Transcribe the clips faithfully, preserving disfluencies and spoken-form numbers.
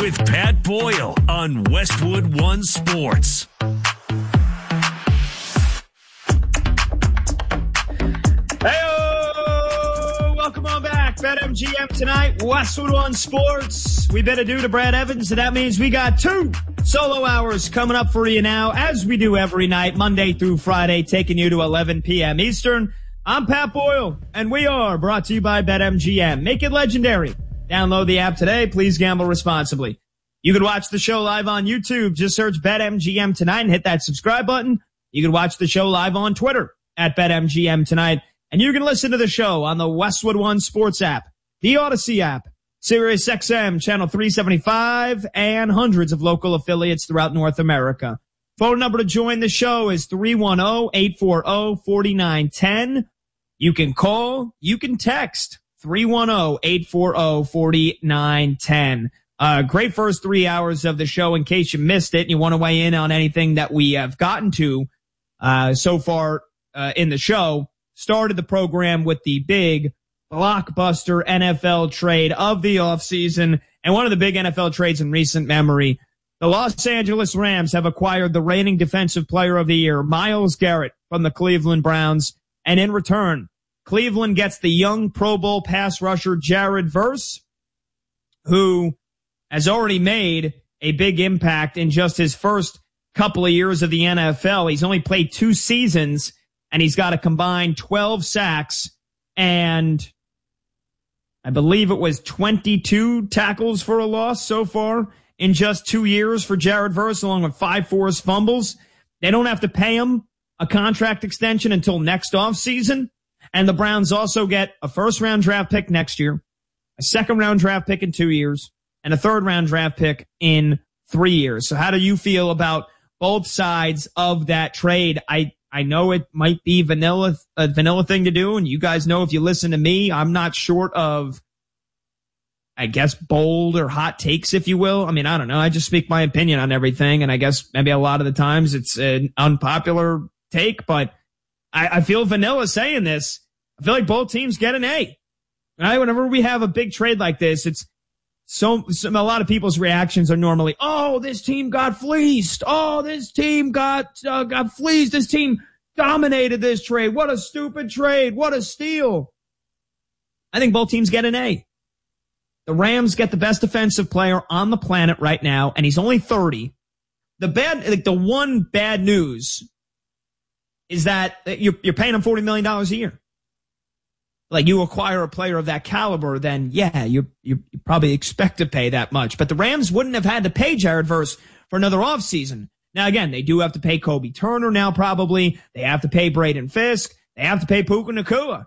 with Pat Boyle on Westwood One Sports. Hey-o! Welcome on back. BetMGM tonight, Westwood One Sports. We better do to Brad Evans, so that means we got two solo hours coming up for you now, as we do every night, Monday through Friday, taking you to eleven p.m. Eastern. I'm Pat Boyle, and we are brought to you by BetMGM. Make it legendary. Download the app today. Please gamble responsibly. You can watch the show live on YouTube. Just search BetMGM tonight and hit that subscribe button. You can watch the show live on Twitter at BetMGM tonight. And you can listen to the show on the Westwood One Sports app, the Odyssey app, Sirius X M, channel three seventy-five, and hundreds of local affiliates throughout North America. Phone number to join the show is three one zero, eight four zero, four nine one zero. You can call, you can text three one zero, eight four zero, four nine one zero. Uh, great first three hours of the show in case you missed it and you want to weigh in on anything that we have gotten to uh, so far uh, in the show. Started the program with the big blockbuster N F L trade of the offseason and one of the big N F L trades in recent memory. The Los Angeles Rams have acquired the reigning defensive player of the year, Myles Garrett, from the Cleveland Browns. And in return, Cleveland gets the young Pro Bowl pass rusher Jared Verse, who has already made a big impact in just his first couple of years of the N F L. He's only played two seasons, and he's got a combined twelve sacks and I believe it was twenty-two tackles for a loss so far in just two years for Jared Verse, along with five forced fumbles. They don't have to pay him a contract extension until next offseason. And the Browns also get a first-round draft pick next year, a second-round draft pick in two years, and a third-round draft pick in three years. So how do you feel about both sides of that trade? I, I know it might be vanilla, a vanilla thing to do, and you guys know if you listen to me, I'm not short of, I guess, bold or hot takes, if you will. I mean, I don't know. I just speak my opinion on everything, and I guess maybe a lot of the times it's an unpopular take, but I, I feel vanilla saying this. I feel like both teams get an A. Right? Whenever we have a big trade like this, it's so, so a lot of people's reactions are normally, oh, this team got fleeced. Oh, this team got uh, got fleeced. This team dominated this trade. What a stupid trade. What a steal. I think both teams get an A. The Rams get the best defensive player on the planet right now, and he's only thirty. The bad, like the one bad news is that you're, you're paying him forty million dollars a year. Like, you acquire a player of that caliber, then yeah, you, you you probably expect to pay that much. But the Rams wouldn't have had to pay Jared Verse for another offseason. Now, again, they do have to pay Kobe Turner now, probably. They have to pay Braden Fisk. They have to pay Puka Nacua.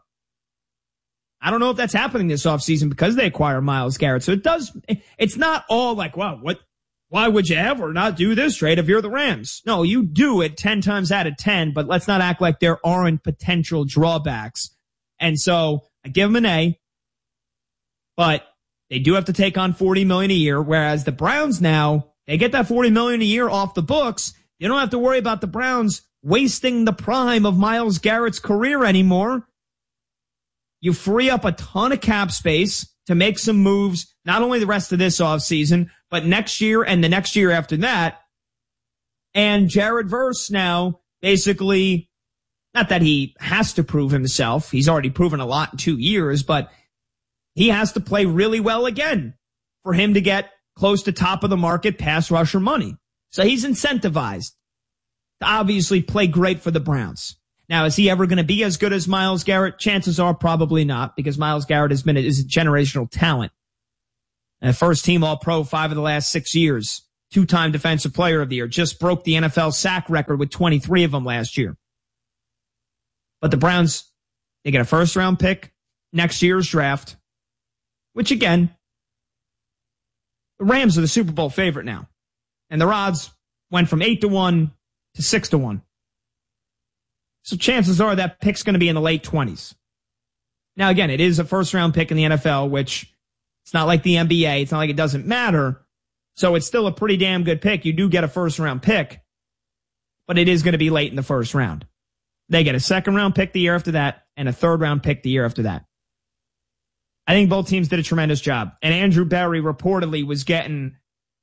I don't know if that's happening this offseason because they acquire Myles Garrett. So it does, it's not all like, wow, what, why would you ever not do this trade if you're the Rams? No, you do it ten times out of ten, but let's not act like there aren't potential drawbacks. And so I give them an A, but they do have to take on forty million dollars a year, whereas the Browns now, they get that forty million dollars a year off the books. You don't have to worry about the Browns wasting the prime of Myles Garrett's career anymore. You free up a ton of cap space to make some moves, not only the rest of this offseason, but next year and the next year after that. And Jared Verse now basically, not that he has to prove himself. He's already proven a lot in two years, but he has to play really well again for him to get close to top of the market pass rusher money. So he's incentivized to obviously play great for the Browns. Now, is he ever going to be as good as Myles Garrett? Chances are probably not, because Myles Garrett has been a, is a generational talent. And first team All-Pro five of the last six years. Two-time Defensive Player of the Year. Just broke the N F L sack record with twenty-three of them last year. But the Browns, they get a first-round pick next year's draft, which, again, the Rams are the Super Bowl favorite now. And their odds went from eight to one to six to one. So chances are that pick's going to be in the late twenties. Now, again, it is a first-round pick in the N F L, which it's not like the N B A. It's not like it doesn't matter. So it's still a pretty damn good pick. You do get a first-round pick, but it is going to be late in the first round. They get a second-round pick the year after that and a third-round pick the year after that. I think both teams did a tremendous job. And Andrew Berry reportedly was getting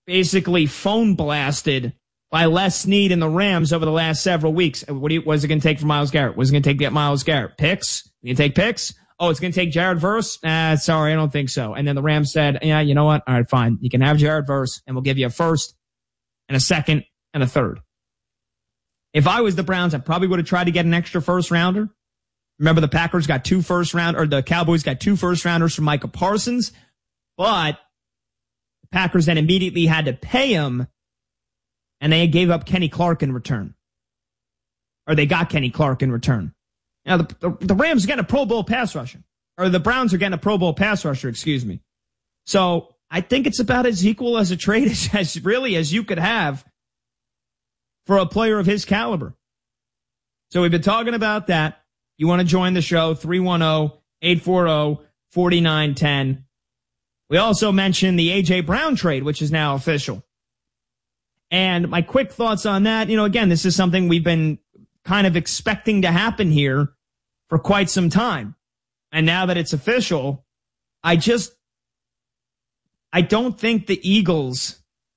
basically phone blasted by Les Snead and the Rams over the last several weeks. What do you, what is it going to take for Myles Garrett? What is it going to take to get Myles Garrett? Picks? You can take picks? Oh, it's going to take Jared Verse? Ah, sorry, I don't think so. And then the Rams said, yeah, you know what? All right, fine. You can have Jared Verse, and we'll give you a first and a second and a third. If I was the Browns, I probably would have tried to get an extra first rounder. Remember, the Packers got two first round, or the Cowboys got two first rounders from Micah Parsons, but the Packers then immediately had to pay him, and they gave up Kenny Clark in return. Or they got Kenny Clark in return. Now, the, the, the Rams are getting a Pro Bowl pass rusher. Or the Browns are getting a Pro Bowl pass rusher, excuse me. So I think it's about as equal as a trade as, as really as you could have for a player of his caliber. So we've been talking about that. You want to join the show, three one zero, eight four zero, four nine one zero. We also mentioned the A J. Brown trade, which is now official. And my quick thoughts on that, you know, again, this is something we've been kind of expecting to happen here for quite some time. And now that it's official, I just, I don't think the Eagles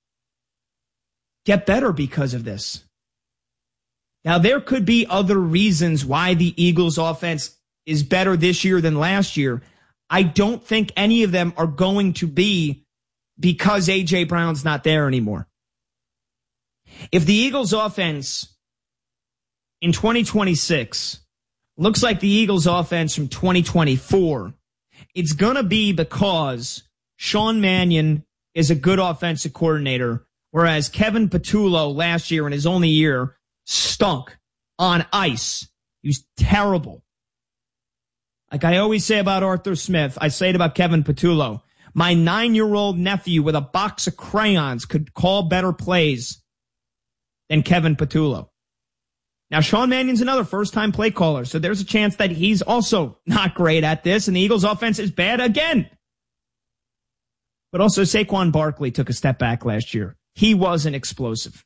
get better because of this. Now, there could be other reasons why the Eagles offense is better this year than last year. I don't think any of them are going to be because A J. Brown's not there anymore. If the Eagles offense in twenty twenty-six looks like the Eagles offense from twenty twenty-four, it's going to be because Sean Mannion is a good offensive coordinator, whereas Kevin Patullo last year in his only year stunk on ice. He was terrible. Like I always say about Arthur Smith, I say it about Kevin Patullo. My nine-year-old nephew with a box of crayons could call better plays than Kevin Patullo. Now, Sean Mannion's another first-time play caller, so there's a chance that he's also not great at this, and the Eagles' offense is bad again. But also, Saquon Barkley took a step back last year. He wasn't explosive.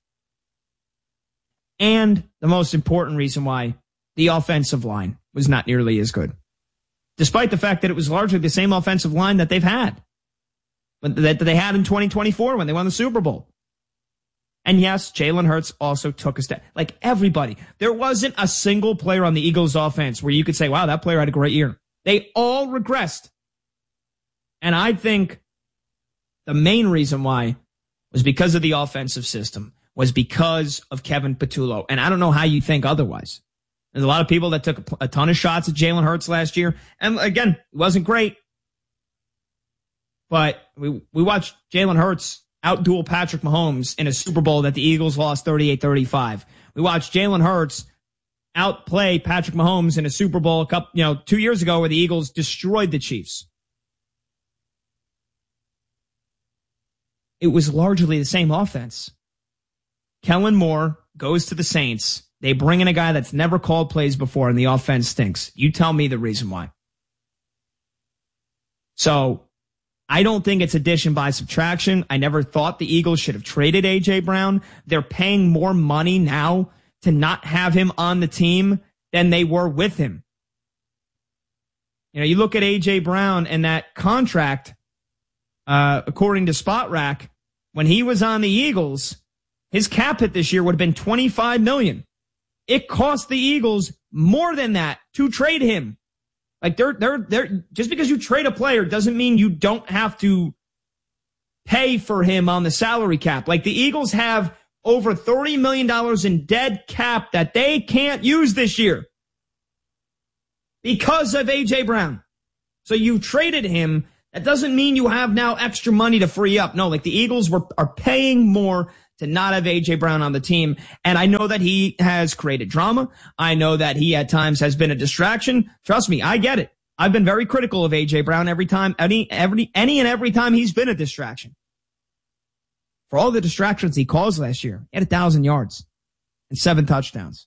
And the most important reason why, the offensive line was not nearly as good. Despite the fact that it was largely the same offensive line that they've had, that they had in twenty twenty-four when they won the Super Bowl. And yes, Jalen Hurts also took a step. Like everybody. There wasn't a single player on the Eagles offense where you could say, wow, that player had a great year. They all regressed. And I think the main reason why was because of the offensive system, was because of Kevin Patullo. And I don't know how you think otherwise. There's a lot of people that took a ton of shots at Jalen Hurts last year. And again, it wasn't great. But we, we watched Jalen Hurts outduel Patrick Mahomes in a Super Bowl that the Eagles lost thirty-eight thirty-five. We watched Jalen Hurts outplay Patrick Mahomes in a Super Bowl a couple, you know, two years ago where the Eagles destroyed the Chiefs. It was largely the same offense. Kellen Moore goes to the Saints. They bring in a guy that's never called plays before, and the offense stinks. You tell me the reason why. So I don't think it's addition by subtraction. I never thought the Eagles should have traded A J. Brown. They're paying more money now to not have him on the team than they were with him. You know, you look at A J. Brown and that contract, uh, according to Spot Rack, when he was on the Eagles, his cap hit this year would have been twenty-five million dollars. It cost the Eagles more than that to trade him. Like they're, they're, they're, just because you trade a player doesn't mean you don't have to pay for him on the salary cap. Like the Eagles have over thirty million dollars in dead cap that they can't use this year because of A J. Brown. So you traded him. That doesn't mean you have now extra money to free up. No, like the Eagles were, are paying more to not have A J. Brown on the team. And I know that he has created drama. I know that he at times has been a distraction. Trust me, I get it. I've been very critical of A J. Brown every time, any, every, any and every time he's been a distraction. For all the distractions he caused last year, he had a thousand yards and seven touchdowns.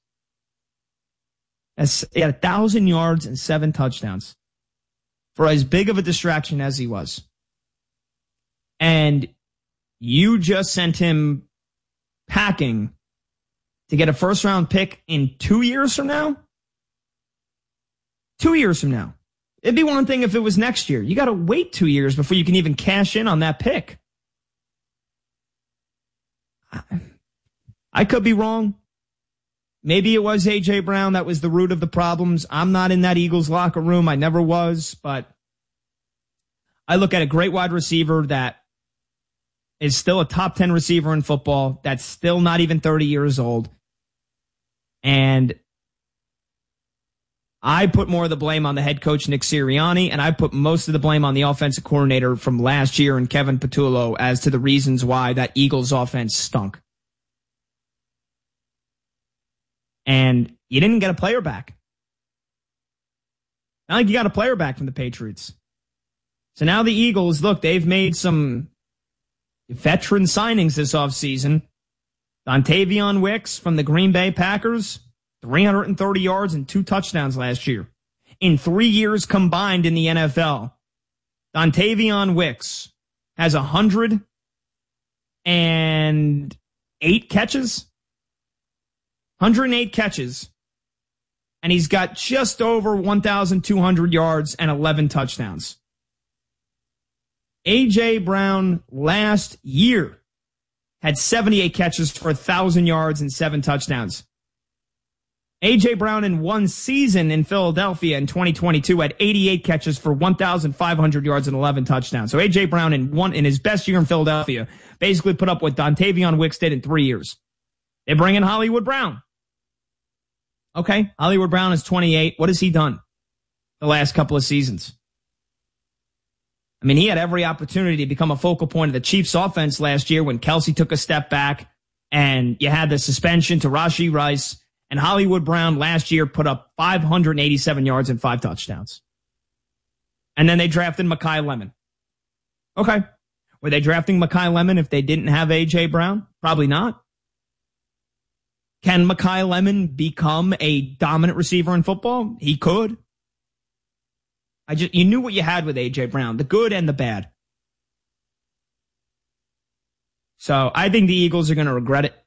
He had a thousand yards and seven touchdowns for as big of a distraction as he was. And you just sent him packing to get a first round pick in two years from now? Two years from now. It'd be one thing if it was next year. You got to wait two years before you can even cash in on that pick. I could be wrong. Maybe it was A J. Brown that was the root of the problems. I'm not in that Eagles locker room. I never was, but I look at a great wide receiver that is still a top ten receiver in football, that's still not even thirty years old. And I put more of the blame on the head coach, Nick Sirianni, and I put most of the blame on the offensive coordinator from last year and Kevin Patullo as to the reasons why that Eagles offense stunk. And you didn't get a player back. Not like you got a player back from the Patriots. So now the Eagles, look, they've made some veteran signings this offseason. Dontavion Wicks from the Green Bay Packers, three hundred thirty yards and two touchdowns last year. In three years combined in the N F L, Dontavion Wicks has one hundred eight catches. one hundred eight catches. And he's got just over one thousand two hundred yards and eleven touchdowns. A J. Brown last year had seventy-eight catches for one thousand yards and seven touchdowns. A J. Brown in one season in Philadelphia in twenty twenty-two had eighty-eight catches for one thousand five hundred yards and eleven touchdowns. So A J. Brown in one in his best year in Philadelphia basically put up what Dontavion Wicks did in three years. They bring in Hollywood Brown. Okay, Hollywood Brown is twenty-eight. What has he done the last couple of seasons? I mean, he had every opportunity to become a focal point of the Chiefs offense last year when Kelsey took a step back and you had the suspension to Rashee Rice, and Hollywood Brown last year put up five hundred eighty-seven yards and five touchdowns. And then they drafted Mekhi Lemon. Okay. Were they drafting Mekhi Lemon if they didn't have A J. Brown? Probably not. Can Mekhi Lemon become a dominant receiver in football? He could. I just, you knew what you had with A J. Brown, the good and the bad. So I think the Eagles are going to regret it.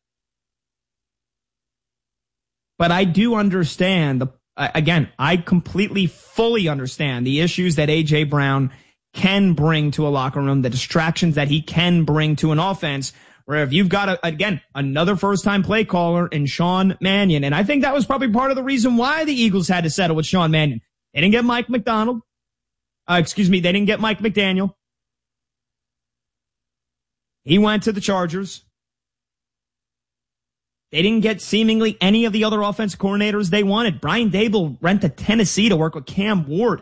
But I do understand, the again, I completely, fully understand the issues that A J. Brown can bring to a locker room, the distractions that he can bring to an offense, where if you've got, a, again, another first-time play caller in Sean Mannion, and I think that was probably part of the reason why the Eagles had to settle with Sean Mannion. They didn't get Mike McDonald. Uh, excuse me, they didn't get Mike McDaniel. He went to the Chargers. They didn't get seemingly any of the other offensive coordinators they wanted. Brian Daboll went to Tennessee to work with Cam Ward.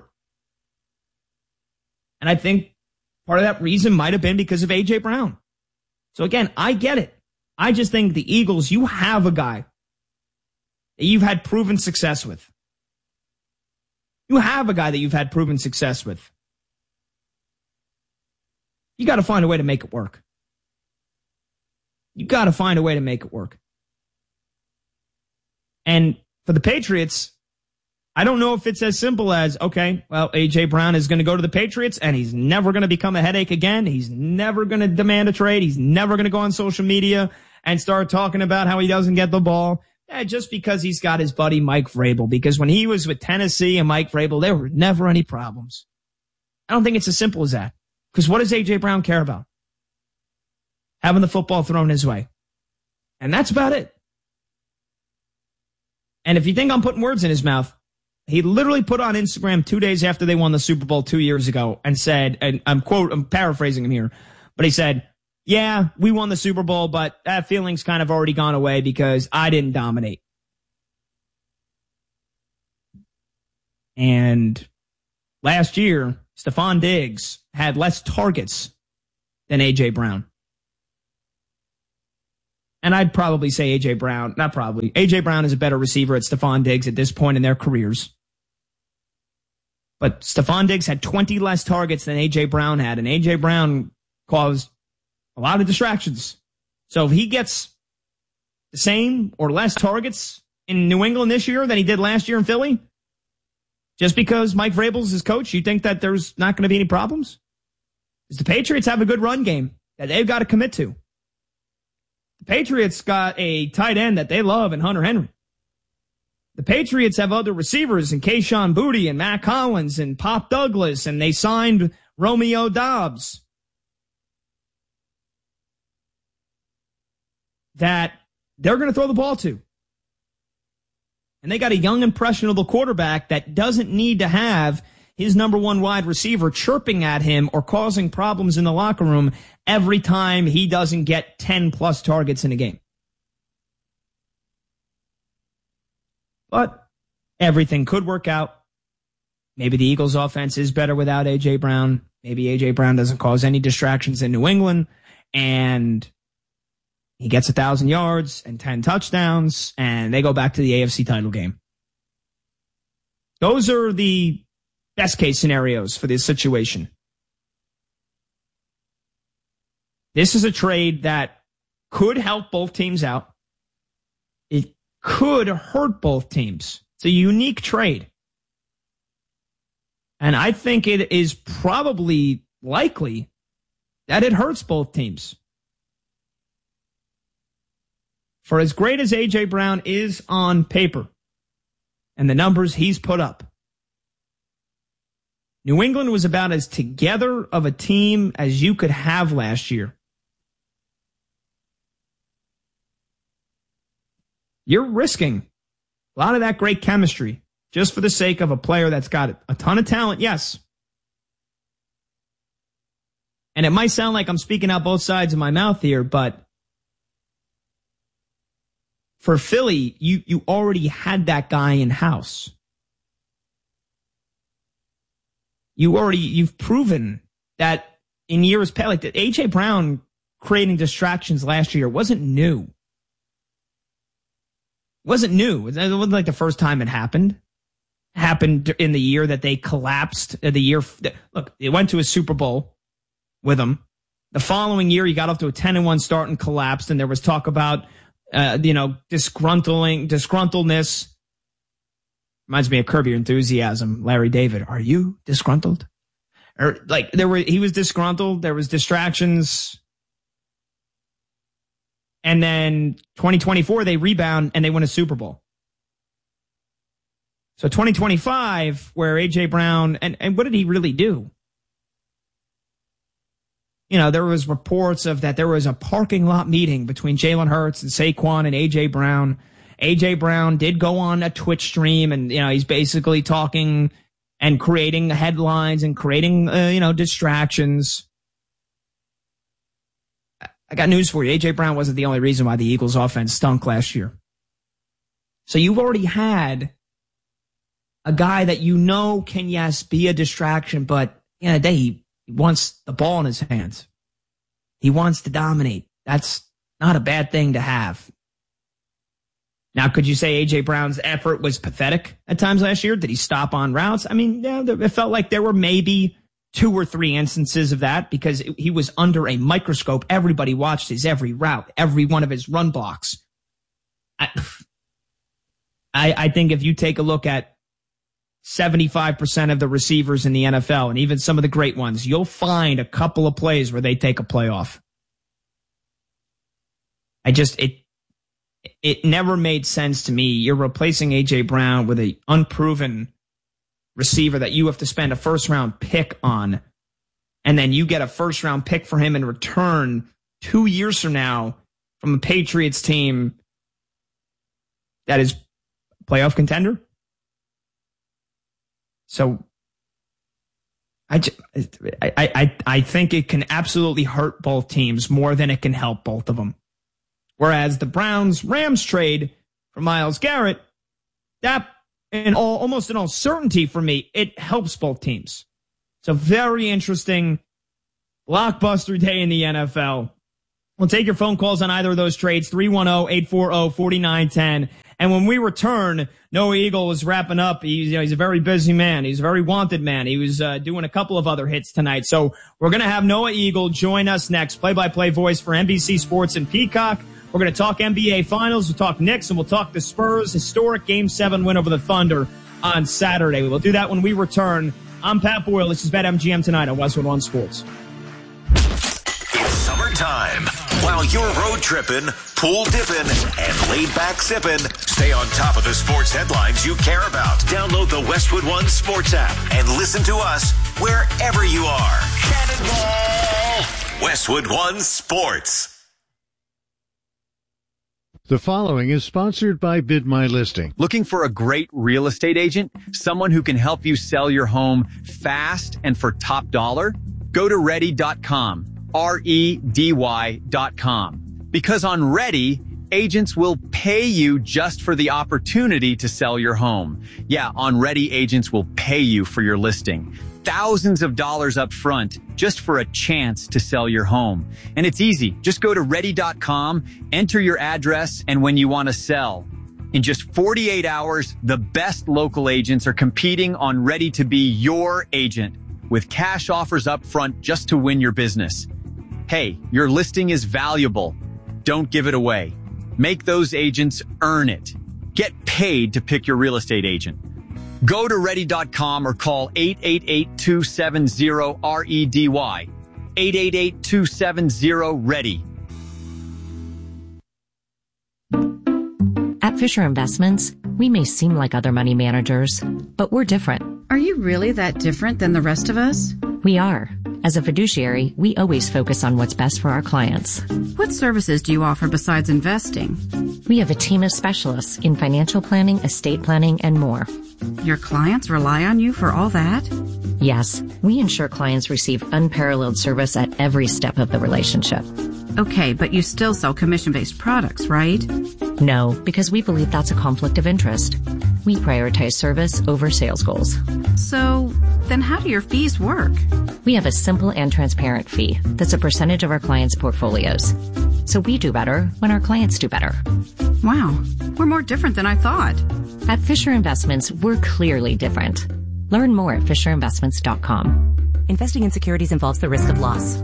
And I think part of that reason might have been because of A J. Brown. So again, I get it. I just think the Eagles, you have a guy that you've had proven success with. You have a guy that you've had proven success with. You got to find a way to make it work. You got to find a way to make it work. And for the Patriots, I don't know if it's as simple as, okay, well, A J. Brown is going to go to the Patriots and he's never going to become a headache again. He's never going to demand a trade. He's never going to go on social media and start talking about how he doesn't get the ball. Eh, just because he's got his buddy Mike Vrabel. Because when he was with Tennessee and Mike Vrabel, there were never any problems. I don't think it's as simple as that. Because what does A J. Brown care about? Having the football thrown his way. And that's about it. And if you think I'm putting words in his mouth, he literally put on Instagram two days after they won the Super Bowl two years ago and said, and I'm quote, I'm paraphrasing him here, but he said, yeah, we won the Super Bowl, but that feeling's kind of already gone away because I didn't dominate. And last year, Stephon Diggs had less targets than A J. Brown. And I'd probably say A J. Brown, not probably, A J. Brown is a better receiver at Stephon Diggs at this point in their careers. But Stephon Diggs had twenty less targets than A J. Brown had, and A J. Brown caused a lot of distractions. So if he gets the same or less targets in New England this year than he did last year in Philly, just because Mike Vrabel's his coach, you think that there's not going to be any problems? Because the Patriots have a good run game that they've got to commit to. The Patriots got a tight end that they love in Hunter Henry. The Patriots have other receivers in Kayshon Boutte and Matt Collins and Pop Douglas, and they signed Romeo Doubs. that they're going to throw the ball to. And they got a young, impressionable quarterback that doesn't need to have his number one wide receiver chirping at him or causing problems in the locker room every time he doesn't get ten plus targets in a game. But everything could work out. Maybe the Eagles' offense is better without A J. Brown. Maybe A J. Brown doesn't cause any distractions in New England, and he gets one thousand yards and ten touchdowns, and they go back to the A F C title game. Those are the best case scenarios for this situation. This is a trade that could help both teams out. It could hurt both teams. It's a unique trade. And I think it is probably likely that it hurts both teams. For as great as A J. Brown is on paper and the numbers he's put up, New England was about as together of a team as you could have last year. You're risking a lot of that great chemistry just for the sake of a player that's got a ton of talent, yes. And it might sound like I'm speaking out both sides of my mouth here, but for Philly, you, you already had that guy in-house. You already, you've proven that in years past, like A J. Brown creating distractions last year wasn't new. Wasn't new. It wasn't like the first time it happened. It happened in the year that they collapsed. The year, look, it went to a Super Bowl with him. The following year, he got off to a ten and one start and collapsed, and there was talk about, uh, you know, disgruntling, disgruntledness. Reminds me of Curb Your Enthusiasm. Larry David, are you disgruntled? Or like there were, he was disgruntled. There was distractions. And then twenty twenty-four, they rebound and they win a Super Bowl. So twenty twenty-five, where A J. Brown, and, and what did he really do? You know, there was reports of that there was a parking lot meeting between Jalen Hurts and Saquon and A J. Brown. A J. Brown did go on a Twitch stream, and, you know, he's basically talking and creating headlines and creating, uh, you know, distractions. I got news for you. A J. Brown wasn't the only reason why the Eagles offense stunk last year. So you've already had a guy that you know can, yes, be a distraction, but at the end of the day, he wants the ball in his hands. He wants to dominate. That's not a bad thing to have. Now, could you say A J. Brown's effort was pathetic at times last year? Did he stop on routes? I mean, yeah, it felt like there were maybe two or three instances of that because he was under a microscope. Everybody watched his every route, every one of his run blocks. I, I, I think if you take a look at seventy-five percent of the receivers in the N F L and even some of the great ones, you'll find a couple of plays where they take a play off. I just, it, It never made sense to me. You're replacing A J. Brown with an unproven receiver that you have to spend a first-round pick on, and then you get a first-round pick for him in return two years from now from a Patriots team that is a playoff contender. So I, I, I, I think it can absolutely hurt both teams more than it can help both of them. Whereas the Browns-Rams trade for Myles Garrett, that in all, almost in all certainty for me, it helps both teams. It's a very interesting blockbuster day in the N F L. We'll take your phone calls on either of those trades, three one zero, eight four zero, four nine one zero. And when we return, Noah Eagle is wrapping up. He's, you know, he's a very busy man. He's a very wanted man. He was uh, doing a couple of other hits tonight. So we're going to have Noah Eagle join us next, play-by-play voice for N B C Sports and Peacock. We're going to talk N B A Finals, we'll talk Knicks, and we'll talk the Spurs' historic Game seven win over the Thunder on Saturday. We'll do that when we return. I'm Pat Boyle. This is BetMGM tonight on Westwood One Sports. It's summertime. While you're road tripping, pool dipping, and laid back sipping, stay on top of the sports headlines you care about. Download the Westwood One Sports app and listen to us wherever you are. Cannonball! Westwood One Sports. The following is sponsored by Bid My Listing. Looking for a great real estate agent? Someone who can help you sell your home fast and for top dollar? Go to ready dot com, R E D Y dot com. Because on Ready, agents will pay you just for the opportunity to sell your home. Yeah, on Ready, agents will pay you for your listing. Thousands of dollars up front just for a chance to sell your home. And it's easy. Just go to ready dot com, enter your address, and when you want to sell. In just forty-eight hours, the best local agents are competing on Ready to be your agent with cash offers up front just to win your business. Hey, your listing is valuable. Don't give it away. Make those agents earn it. Get paid to pick your real estate agent. Go to ready dot com or call eight eight eight, two seven zero, R E D Y. eight eight eight, two seven zero, READY. At Fisher Investments, we may seem like other money managers, but we're different. Are you really that different than the rest of us? We are. As a fiduciary, we always focus on what's best for our clients. What services do you offer besides investing? We have a team of specialists in financial planning, estate planning, and more. Your clients rely on you for all that? Yes, we ensure clients receive unparalleled service at every step of the relationship. Okay, but you still sell commission-based products, right? No, because we believe that's a conflict of interest. We prioritize service over sales goals. So, then how do your fees work? We have a simple and transparent fee that's a percentage of our clients' portfolios. So we do better when our clients do better. Wow, we're more different than I thought. At Fisher Investments, we're clearly different. Learn more at fisher investments dot com. Investing in securities involves the risk of loss.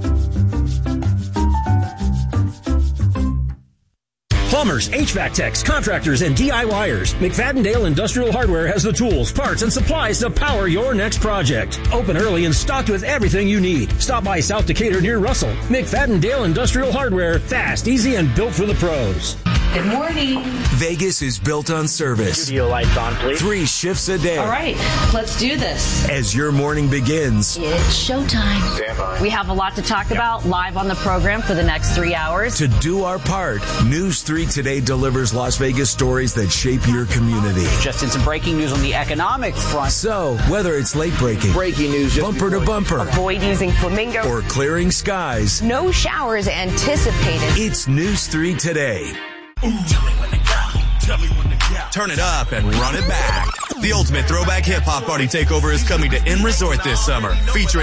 Plumbers, H V A C techs, contractors, and DIYers. McFadden-Dale Industrial Hardware has the tools, parts, and supplies to power your next project. Open early and stocked with everything you need. Stop by South Decatur near Russell. McFadden-Dale Industrial Hardware. Fast, easy, and built for the pros. Good morning. Vegas is built on service. Studio lights on, please. Three shifts a day. All right, let's do this. As your morning begins, it's showtime. Stand by. We have a lot to talk about live on the program for the next three hours. To do our part, News three Today delivers Las Vegas stories that shape your community. Just in some breaking news on the economic front. So, whether it's late breaking, breaking news, bumper to bumper, avoid using flamingo, or clearing skies, no showers anticipated. It's News three Today. Tell me when to go. Tell me when to go. Turn it up and run it back. The ultimate throwback hip-hop party takeover is coming to M Resort this summer, featuring